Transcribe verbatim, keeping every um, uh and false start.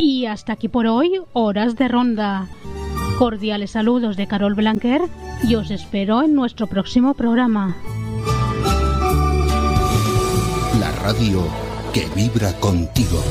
Y hasta aquí por hoy, Horas de Ronda. Cordiales saludos de Carol Blanquer y os espero en nuestro próximo programa. La radio que vibra contigo.